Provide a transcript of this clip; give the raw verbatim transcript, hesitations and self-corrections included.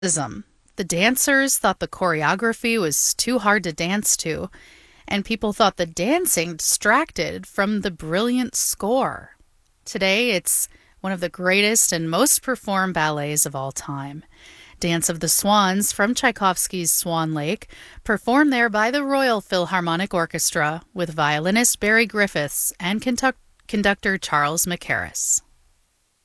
Ism. The dancers thought the choreography was too hard to dance to, and people thought the dancing distracted from the brilliant score. Today, it's one of the greatest and most performed ballets of all time. Dance of the Swans from Tchaikovsky's Swan Lake, performed there by the Royal Philharmonic Orchestra with violinist Barry Griffiths and conduct- conductor Charles Mackerras.